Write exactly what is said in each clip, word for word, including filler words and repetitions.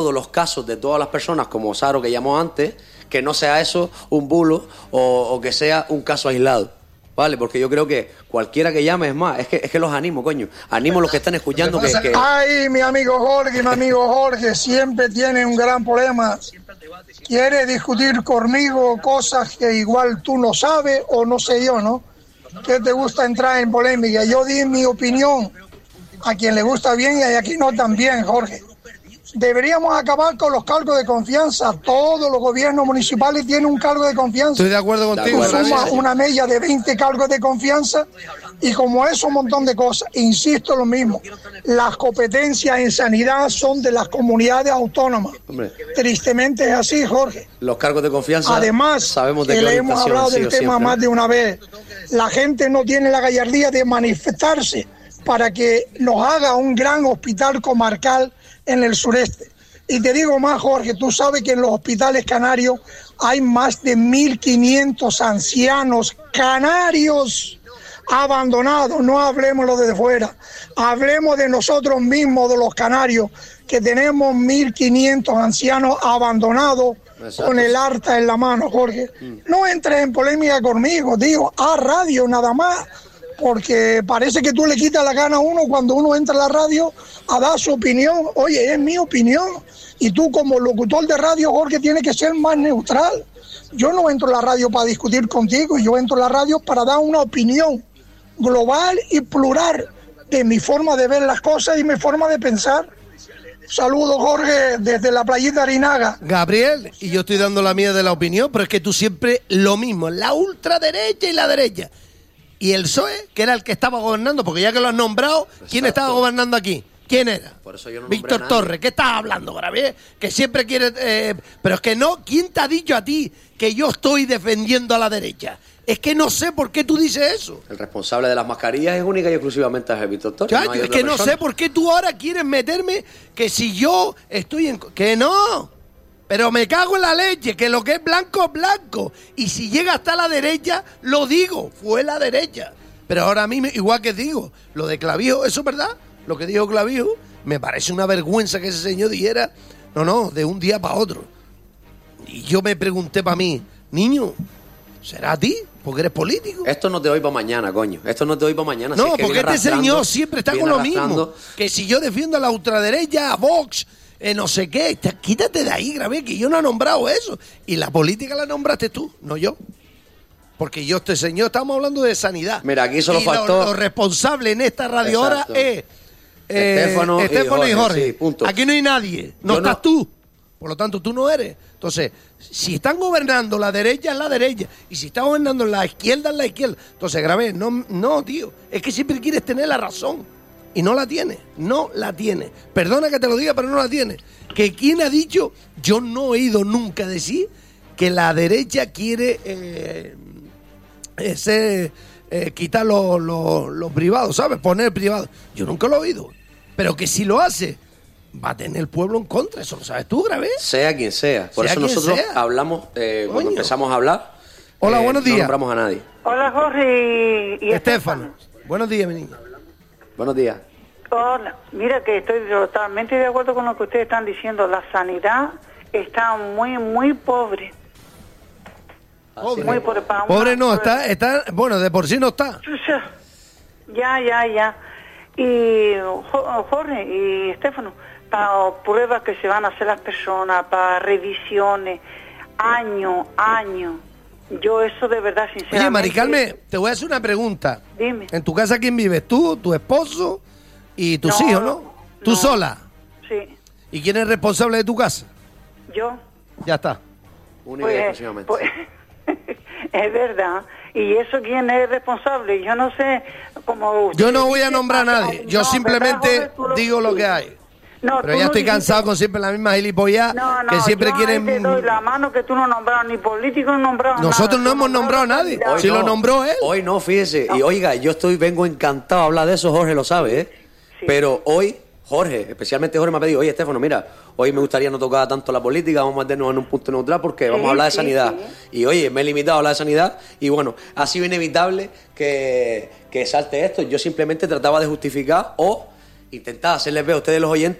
todos los casos de todas las personas, como Saro que llamó antes, que no sea eso un bulo o, o que sea un caso aislado. Vale, porque yo creo que cualquiera que llame, es más, es que, es que los animo, coño. Animo a los que están escuchando que, que... Ay, mi amigo Jorge, mi amigo Jorge, siempre tiene un gran problema. Quiere discutir conmigo cosas que igual tú no sabes o no sé yo, ¿no? Que te gusta entrar en polémica. Yo di mi opinión. A quien le gusta bien y a quien no también, Jorge. Deberíamos acabar con los cargos de confianza. Todos los gobiernos municipales tienen un cargo de confianza. Estoy de acuerdo contigo. Suma una media de veinte cargos de confianza y como eso un montón de cosas. Insisto lo mismo, las competencias en sanidad son de las comunidades autónomas. Hombre, tristemente es así, Jorge. Los cargos de confianza. Además, sabemos de que le hemos hablado del tema siempre. más de una vez. La gente no tiene la gallardía de manifestarse para que nos haga un gran hospital comarcal en el sureste. Y te digo más, Jorge, tú sabes que en los hospitales canarios hay más de mil quinientos ancianos canarios abandonados. No hablemos lo de fuera, hablemos de nosotros mismos, de los canarios, que tenemos mil quinientos ancianos abandonados. Exacto. Con el harta en la mano, Jorge. Mm. No entres en polémica conmigo, digo, a radio nada más. Porque parece que tú le quitas la gana a uno cuando uno entra a la radio a dar su opinión. Oye, es mi opinión. Y tú como locutor de radio, Jorge, tienes que ser más neutral. Yo no entro a la radio para discutir contigo, yo entro a la radio para dar una opinión global y plural de mi forma de ver las cosas y mi forma de pensar. Saludos, Jorge, desde la playita Arinaga. Gabriel, y yo estoy dando la mía de la opinión, pero es que tú siempre lo mismo, la ultraderecha y la derecha. Y el P S O E, que era el que estaba gobernando, porque ya que lo has nombrado, exacto. ¿Quién estaba gobernando aquí? ¿Quién era? Por eso yo no Víctor Torres. ¿Qué estás hablando, Gabriel? Que siempre quiere... Eh, pero es que no, ¿quién te ha dicho a ti que yo estoy defendiendo a la derecha? Es que no sé por qué tú dices eso. El responsable de las mascarillas es única y exclusivamente es Víctor Torres. Ya, no es que persona. No sé por qué tú ahora quieres meterme que si yo estoy en... Que no... Pero me cago en la leche, que lo que es blanco es blanco. Y si llega hasta la derecha, lo digo, fue la derecha. Pero ahora a mí, igual que digo, lo de Clavijo, ¿eso es verdad? Lo que dijo Clavijo, me parece una vergüenza que ese señor dijera, no, no, de un día para otro. Y yo me pregunté para mí, niño, ¿será a ti? Porque eres político. Esto no te doy para mañana, coño. Esto no te doy para mañana. No, si es que porque este señor siempre está con lo mismo. Que si yo defiendo a la ultraderecha, a Vox... Eh, no sé qué, quítate de ahí, Gabriel, que yo no he nombrado eso. Y la política la nombraste tú, no yo. Porque yo, este señor, estamos hablando de sanidad. Mira, aquí solo y faltó... Lo, lo responsable en esta radio ahora es... Eh, Estéfano, Estéfano y Jorge. Y Jorge. Sí, punto. Aquí no hay nadie, no yo estás no. tú. Por lo tanto, tú no eres. Entonces, si están gobernando la derecha, es la derecha. Y si están gobernando la izquierda, es la izquierda. Entonces, Gabriel, no, no, tío. Es que siempre quieres tener la razón. Y no la tiene, no la tiene. Perdona que te lo diga, pero no la tiene. Que quién ha dicho, yo no he oído nunca decir que la derecha quiere eh, ese, eh, quitar los lo, lo privados, ¿sabes? Poner privado. Yo nunca lo he oído. Pero que si lo hace, va a tener el pueblo en contra. Eso lo sabes tú, Gravé. Sea quien sea. Por sea eso nosotros sea. hablamos, eh, cuando empezamos a hablar. Hola, eh, buenos días. No nombramos a nadie. Hola, Jorge y, y Estéfano. Buenos días, mi niña. Buenos días. Hola, mira que estoy totalmente de acuerdo con lo que ustedes están diciendo. La sanidad está muy, muy pobre. Pobre, muy pobre, para pobre una, no, está, está, bueno, de por sí no está. Ya, ya, ya. Y Jorge y Estéfano, para pruebas que se van a hacer las personas, para revisiones, año, año. Yo eso de verdad, sinceramente... Oye, Mari Carmen, te voy a hacer una pregunta. Dime. ¿En tu casa quién vives? ¿Tú, tu esposo y tus no, hijos, no? ¿Tú no. sola? Sí. ¿Y quién es responsable de tu casa? Yo. Ya está. Única y exclusivamente. Pues, es verdad. ¿Y eso quién es responsable? Yo no sé cómo... Yo no voy a nombrar a nadie. Yo no, simplemente ¿verdad, Jorge? digo lo que hay. No, pero ya estoy cansado con siempre la misma gilipollas no, no, que siempre yo quieren... te doy la mano que tú no nombraron ni político, no nombraron Nosotros nada, no hemos nombrado a nadie. Hoy si no, lo nombró él. Hoy no, fíjese. No. Y oiga, yo estoy vengo encantado a hablar de eso, Jorge lo sabe, ¿eh? Sí. Pero hoy, Jorge, especialmente Jorge me ha pedido, oye, Estéfano, mira, hoy me gustaría no tocar tanto la política, vamos a meternos en un punto neutral porque sí, vamos a hablar de sí, sanidad. Sí. Y oye, me he limitado a hablar de sanidad y bueno, ha sido inevitable que, que salte esto. Yo simplemente trataba de justificar o intentar hacerles ver a ustedes los oyentes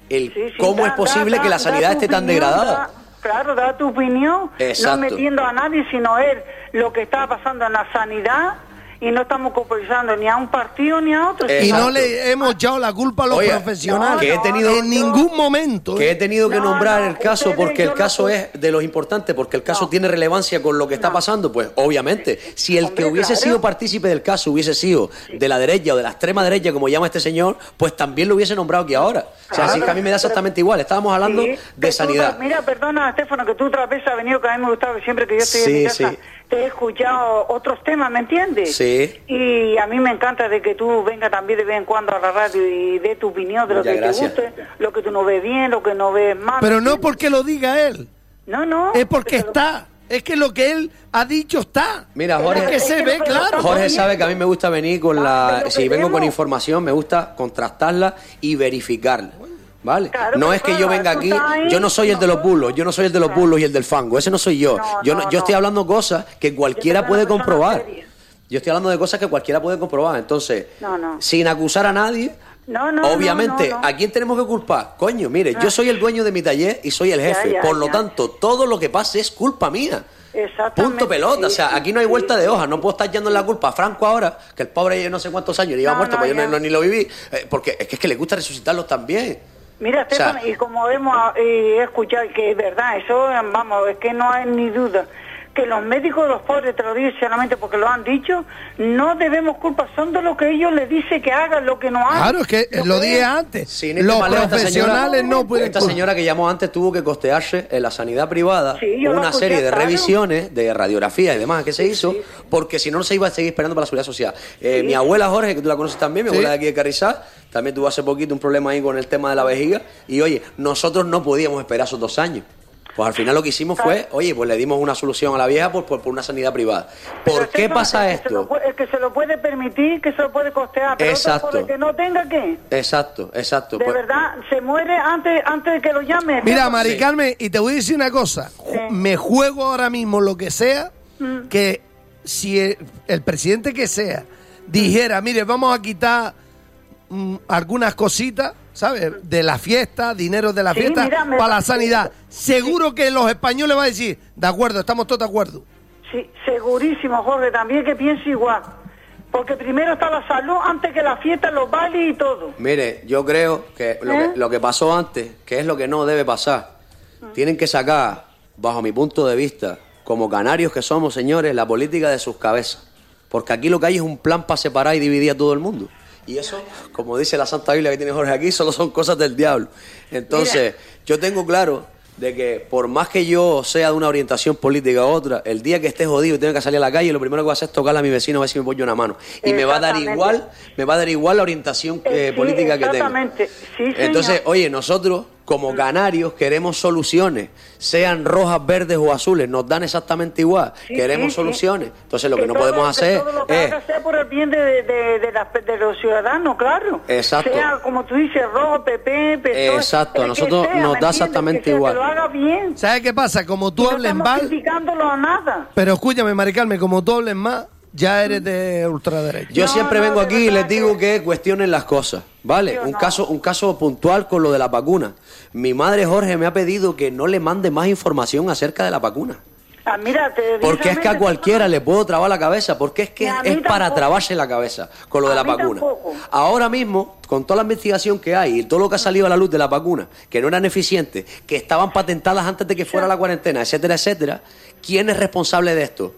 el Sí, sí, cómo da, es posible da, que la da, sanidad da esté tan opinión, degradada. Da, claro, da tu opinión, Exacto. no metiendo a nadie, sino él, lo que está pasando en la sanidad, y no estamos culpabilizando ni a un partido ni a otro. Y Exacto. no le hemos echado la culpa a los Oye, profesionales. que he tenido- en ningún momento. Que he ¿eh? tenido que No, nombrar no, el caso ustedes, porque yo el lo caso sé. es de los importantes, porque el caso No. tiene relevancia con lo que está No. pasando, pues obviamente. Si el Hombre, que hubiese claro. sido partícipe del caso hubiese sido de la derecha o de la extrema derecha, como llama este señor, pues también lo hubiese nombrado aquí ahora. O sea, Claro, así que a mí me da exactamente igual. Estábamos hablando Sí, de que tú sanidad. otra- mira, perdona, Estefano, que tú otra vez has venido, que a mí me gustaba que siempre que yo estoy en Sí, mi casa, sí. te he escuchado otros temas, ¿me entiendes? Sí. Y a mí me encanta de que tú vengas también de vez en cuando a la radio y dé tu opinión de lo Muchas que gracias. te guste, lo que tú no ves bien, lo que no ves mal. Pero no porque lo diga él. No, no. Es porque se lo- está. Es que lo que él ha dicho está. Mira, Pero Jorge, Es que es se que ve, lo que claro. estamos Jorge viendo. sabe que a mí me gusta venir con Ah, la... pero Si vengo con queremos. información, me gusta contrastarla y verificarla. ¿Vale? Claro, no pero es que yo claro, venga tú aquí, estás ahí, yo no soy el de los nosotros- bulos, yo no soy el de los Claro. bulos y el del fango, ese no soy yo. No, yo no- no, yo estoy no. hablando cosas que cualquiera Yo soy puede una persona comprobar. seria. Yo estoy hablando de cosas que cualquiera puede comprobar. Entonces, No, no. sin acusar a nadie, No, no, obviamente, no, no, no. ¿a quién tenemos que culpar? Coño, mire, yo soy el dueño de mi taller y soy el Ya, jefe. ya, Por lo ya. tanto, todo lo que pase es culpa mía. Exactamente. Punto pelota, o sea, Sí, aquí no hay sí, vuelta sí. de hoja, no puedo estar echando la culpa a Franco ahora, que el pobre no sé cuántos años lleva No, muerto, no, pues yo ya. no, no- ni lo viví, eh, porque es que, es que le gusta resucitarlos también. Mira, O sea, Estefano, y como hemos eh, escuchado, que es verdad, eso, vamos, es que no hay ni duda, que los médicos de los pobres, te lo digo solamente porque lo han dicho, no debemos culpa, son de lo que ellos les dicen que hagan, lo que no hagan. Claro, es que lo dije antes. sin este Los maleo, esta profesionales señora- no pueden. Esta señora que llamó antes tuvo que costearse en la sanidad privada Sí, yo lo una escuché, serie de claro. revisiones, de radiografía y demás que se hizo, porque si no, no se iba a seguir esperando para la seguridad social. Eh, Sí. Mi abuela Jorge, que tú la conoces también, mi Sí. abuela de aquí de Carrizal, también tuvo hace poquito un problema ahí con el tema de la vejiga, y oye, nosotros no podíamos esperar esos dos años. Pues al final lo que hicimos fue, oye, pues le dimos una solución a la vieja por, por, por una sanidad privada. Pero ¿Por qué Estefano, pasa el que se lo esto? puede- el que se lo puede permitir, que se lo puede costear, pero otro Exacto. por el que no tenga, ¿qué? Exacto, exacto. De Pues- verdad, se muere antes antes de que lo llame. Mira, Estefano. Mari Carmen, y te voy a decir una cosa. Ju- Me juego ahora mismo lo que sea, Mm. que si el, el presidente que sea dijera, mire, vamos a quitar mm, algunas cositas, ¿sabes? De la fiesta, dinero de la Sí, fiesta, mira, me- para la sanidad. Seguro que los españoles van a decir, de acuerdo, estamos todos de acuerdo. Sí, segurísimo, Jorge, también que pienso igual. Porque primero está la salud antes que la fiesta, los bailes y todo. Mire, yo creo que lo, ¿Eh? que lo que pasó antes, que es lo que no debe pasar, tienen que sacar, bajo mi punto de vista, como canarios que somos, señores, la política de sus cabezas. Porque aquí lo que hay es un plan para separar y dividir a todo el mundo. Y eso, como dice la Santa Biblia que tiene Jorge aquí, solo son cosas del diablo. Entonces, yo tengo claro de que por más que yo sea de una orientación política u otra, el día que esté jodido y tenga que salir a la calle, lo primero que voy a hacer es tocarle a mi vecino a ver si me apoyo una mano. Y me va a dar Exactamente. igual, me va a dar igual la orientación eh, Eh, sí, política que tenga. exactamente. Sí, señor. Entonces, oye, nosotros como canarios queremos soluciones, sean rojas, verdes o azules, nos dan exactamente igual. Sí, queremos sí, soluciones. sí. Entonces, lo que, no todo- podemos que hacer todo lo que es... haga sea por el bien de, de, de, las- de los ciudadanos, claro. Exacto. Sea, como tú dices, rojo, P P, P S O E, Exacto, a el que nosotros sea, nos ¿me da entiendes? exactamente Que sea, igual. Que lo haga bien. ¿Sabes qué pasa? Como tú no hables estamos mal, criticándolo a nada. pero escúchame, Mari Carmen, como tú hables más, ya eres de ultraderecha. Yo No, siempre no, vengo de aquí y verdad les digo que- que cuestionen las cosas, ¿vale? ¿Sí o Un no? caso, un caso puntual con lo de la vacuna. Mi madre Jorge me ha pedido que no le mande más información acerca de la vacuna. Ah, mira, te digo Porque es que a realmente, cualquiera le puedo trabar la cabeza, porque es que Ni a mí es para tampoco. trabarse la cabeza con lo de A la mí vacuna. tampoco. Ahora mismo, con toda la investigación que hay y todo lo que ha salido a la luz de la vacuna, que no eran eficientes, que estaban patentadas antes de que fuera la cuarentena, etcétera, etcétera, ¿quién es responsable de esto?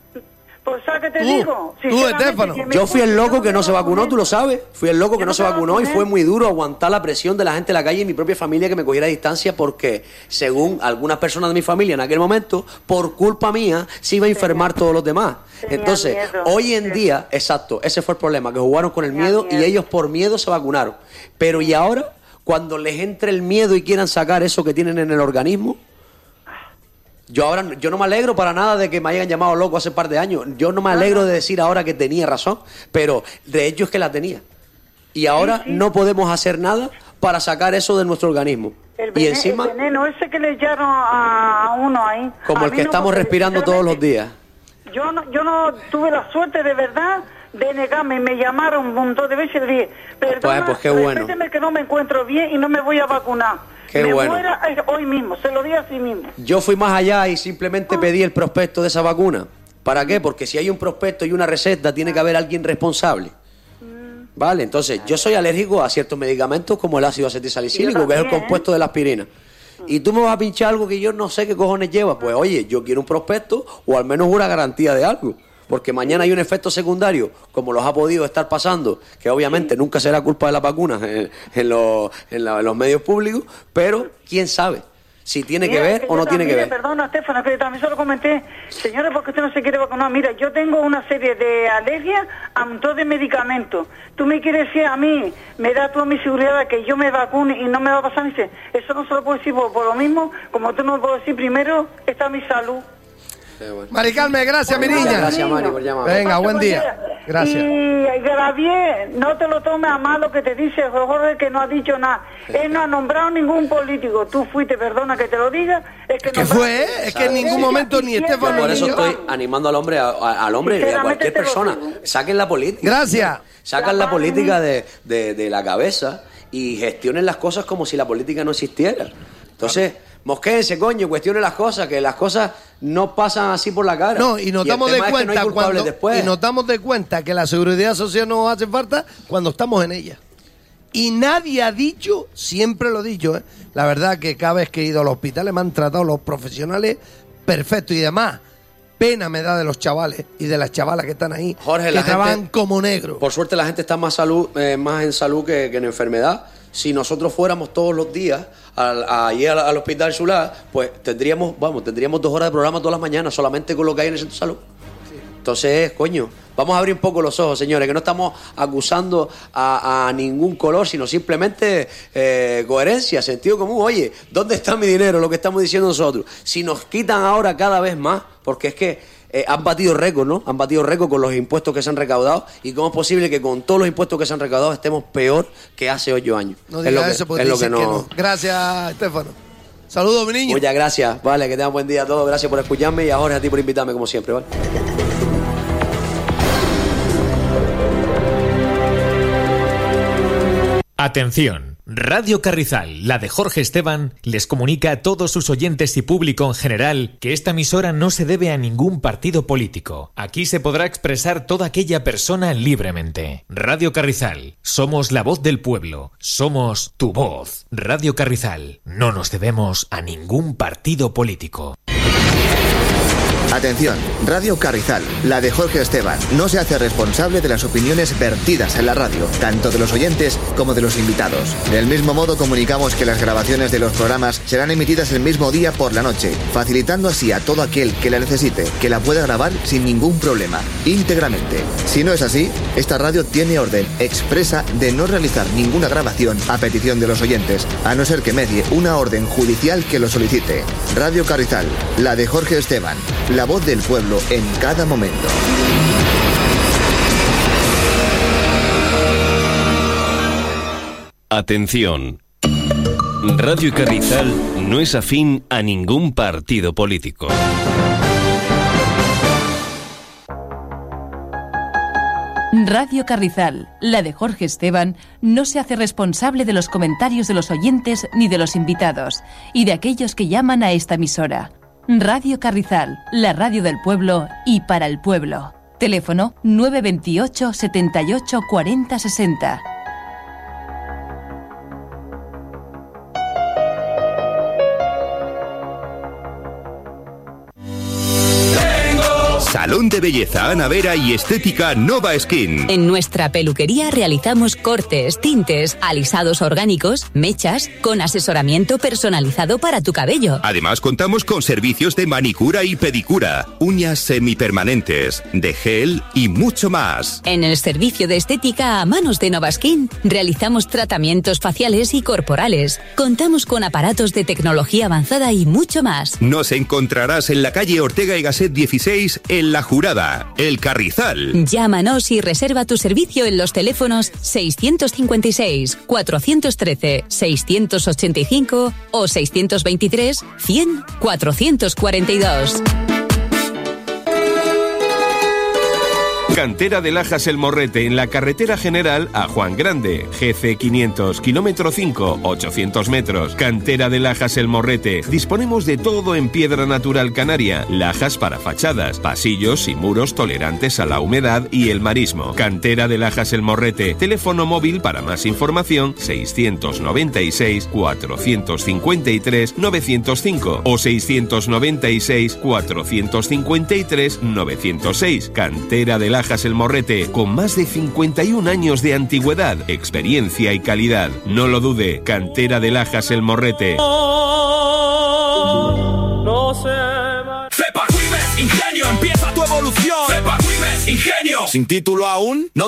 Pues, ¿sabes qué te Tú, digo? tú, Sinceramente, Estefano. que me- Yo fui el loco que no yo se me vacunó, tú lo sabes. Fui el loco que Yo no no se me vacunó y vacuné. fue muy duro aguantar la presión de la gente en la calle y mi propia familia que me cogiera distancia porque, según algunas personas de mi familia en aquel momento, por culpa mía se iba a enfermar todos los demás. Tenía Entonces, miedo. hoy en Sí. día, exacto, ese fue el problema, que jugaron con el Tenía miedo y miedo. ellos por miedo se vacunaron. Pero ¿y ahora? Cuando les entre el miedo y quieran sacar eso que tienen en el organismo, yo ahora yo no me alegro para nada de que me hayan llamado loco hace un par de años. Yo no me alegro de decir ahora que tenía razón, pero de hecho es que la tenía. Y ahora Sí, sí. no podemos hacer nada para sacar eso de nuestro organismo. El, Y vene- encima, el veneno ese que le echaron a, a uno ahí. como A el mí que no, estamos porque respirando todos los días. Yo no, yo no tuve la suerte de verdad denegarme, me llamaron un montón de veces y le dije, perdona, pues, pues qué bueno. respéteme que no me encuentro bien y no me voy a vacunar. Qué me bueno. muera hoy mismo, se lo di a sí mismo. Yo fui más allá y simplemente pedí el prospecto de esa vacuna. ¿Para qué? Porque si hay un prospecto y una receta, tiene que haber alguien responsable. Vale, entonces yo soy alérgico a ciertos medicamentos como el ácido acetilsalicílico, que es el compuesto de la aspirina. Y tú me vas a pinchar algo que yo no sé qué cojones lleva. Pues oye, yo quiero un prospecto o al menos una garantía de algo. Porque mañana hay un efecto secundario, como los ha podido estar pasando, que obviamente nunca será culpa de las vacunas en, en, los, en, la, en los medios públicos, pero quién sabe si tiene Mira, que ver que o no tiene que mire, ver. Perdona, Estefano, que también se lo comenté. Señores, ¿por qué usted no se quiere vacunar? Mira, yo tengo una serie de alergias a un montón de medicamentos. Tú me quieres decir a mí, me da toda mi seguridad que yo me vacune y no me va a pasar. Y dice, eso no se lo puedo decir por, por lo mismo, como tú no me puedes decir, primero está mi salud. Bueno. Mari Carmen, gracias, mi niña. Gracias, Mari, por llamarme. Venga, buen día. Gracias. Y Gravier, no te lo tomes a mal lo que te dice Jorge, que no ha dicho nada. Él no ha nombrado ningún político. Tú fuiste, perdona que te lo diga. Es que ¿Qué fue? Es que en ningún momento ni Estefano Por ni eso yo. estoy animando al hombre, a, a- al hombre y a cualquier persona. Saquen la política. Gracias. Sacan la política de, de, de la cabeza y gestionen las cosas como si la política no existiera. Entonces, mosquéense, coño, cuestionen las cosas, que las cosas no pasan así por la cara. No, y nos el damos de tema es que no hay cuenta culpables cuando después. y nos damos de cuenta que la seguridad social nos hace falta cuando estamos en ella. Y nadie ha dicho, siempre lo he dicho, ¿eh? La verdad que cada vez que he ido a los hospitales me han tratado los profesionales perfectos y demás. Pena me da de los chavales y de las chavalas que están ahí, Jorge, que la gente- trabajan como negros. Por suerte la gente está más salud, eh, más en salud que, que en enfermedad. Si nosotros fuéramos todos los días al, a, allí al, al hospital Solá, pues tendríamos, vamos, tendríamos dos horas de programa todas las mañanas solamente con lo que hay en el centro de salud. Entonces, coño, vamos a abrir un poco los ojos, señores, que no estamos acusando a, a ningún color, sino simplemente eh, coherencia, sentido común. Oye, ¿dónde está mi dinero? Lo que estamos diciendo nosotros. Si nos quitan ahora cada vez más, porque es que eh, han batido récord, ¿no? Han batido récord con los impuestos que se han recaudado. ¿Y cómo es posible que con todos los impuestos que se han recaudado estemos peor que hace ocho años? No es digas lo que, eso porque es lo dicen que que no... no. Gracias, Estefano. Saludos, mi niño. Muchas gracias, vale, que tengan buen día a todos. Gracias por escucharme y a Jorge, a ti por invitarme, como siempre, ¿vale? Atención, Radio Carrizal, la de Jorge Esteban, les comunica a todos sus oyentes y público en general que esta emisora no se debe a ningún partido político. Aquí se podrá expresar toda aquella persona libremente. Radio Carrizal, somos la voz del pueblo, somos tu voz. Radio Carrizal, no nos debemos a ningún partido político. Atención, Radio Carrizal, la de Jorge Esteban, no se hace responsable de las opiniones vertidas en la radio, tanto de los oyentes como de los invitados. Del mismo modo, comunicamos que las grabaciones de los programas serán emitidas el mismo día por la noche, facilitando así a todo aquel que la necesite, que la pueda grabar sin ningún problema, íntegramente. Si no es así, esta radio tiene orden expresa de no realizar ninguna grabación a petición de los oyentes, a no ser que medie una orden judicial que lo solicite. Radio Carrizal, la de Jorge Esteban, la voz del pueblo en cada momento. Atención. Radio Carrizal no es afín a ningún partido político. Radio Carrizal, la de Jorge Esteban, no se hace responsable de los comentarios de los oyentes ni de los invitados, y de aquellos que llaman a esta emisora. Radio Carrizal, la radio del pueblo y para el pueblo. Teléfono nueve veintiocho, setenta y ocho, cuarenta, sesenta. Salón de belleza Ana Vera y estética Nova Skin. En nuestra peluquería realizamos cortes, tintes, alisados orgánicos, mechas, con asesoramiento personalizado para tu cabello. Además contamos con servicios de manicura y pedicura, uñas semipermanentes, de gel y mucho más. En el servicio de estética a manos de Nova Skin realizamos tratamientos faciales y corporales. Contamos con aparatos de tecnología avanzada y mucho más. Nos encontrarás en la calle Ortega y Gasset dieciséis en La Jurada, El Carrizal. Llámanos y reserva tu servicio en los teléfonos seiscientos cincuenta y seis, cuatrocientos trece, seiscientos ochenta y cinco o seiscientos veintitrés, cien, cuatrocientos cuarenta y dos. Cantera de Lajas El Morrete, en la carretera general a Juan Grande. G C quinientos, kilómetro cinco, ochocientos metros. Cantera de Lajas El Morrete. Disponemos de todo en piedra natural canaria, lajas para fachadas, pasillos y muros tolerantes a la humedad y el marismo. Cantera de Lajas El Morrete. Teléfono móvil para más información seiscientos noventa y seis, cuatrocientos cincuenta y tres, novecientos cinco o seiscientos noventa y seis, cuatrocientos cincuenta y tres, novecientos seis. Cantera de Lajas El Morrete, con más de cincuenta y un años de antigüedad, experiencia y calidad. No lo dude, Cantera de Lajas El Morrete. No se va. Cepa Wimes Ingenio, empieza tu evolución. Cepa Wimes Ingenio. Sin título aún, no